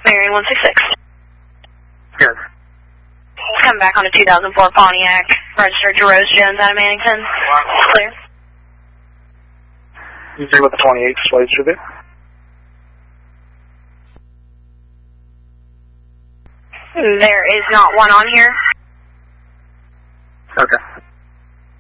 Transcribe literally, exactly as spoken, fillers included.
Marion one six six. Good. Come back on a two thousand four Pontiac, registered to Rose Jones out of Mannington. Clear. You see what the twenty-eight displays should be? There is not one on here.